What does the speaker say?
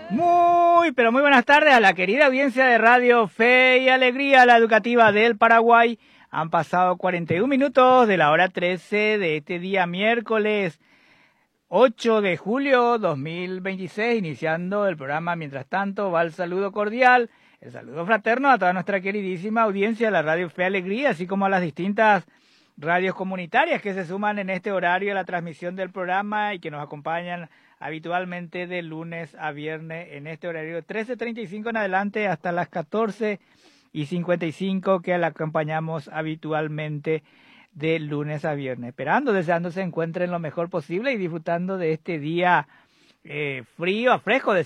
Pero muy buenas tardes a la querida audiencia de Radio Fe y Alegría, la educativa del Paraguay. Han pasado 41 minutos de la hora 13 de este día miércoles 8 de julio 2026, iniciando el programa. Mientras tanto, va el saludo cordial, el saludo fraterno a toda nuestra queridísima audiencia de la Radio Fe y Alegría, así como a las distintas radios comunitarias que se suman en este horario a la transmisión del programa y que nos acompañan habitualmente de lunes a viernes en este horario 13:35 en adelante hasta las 14:55 que la acompañamos habitualmente de lunes a viernes. Deseando se encuentren lo mejor posible y disfrutando de este día frío, fresco,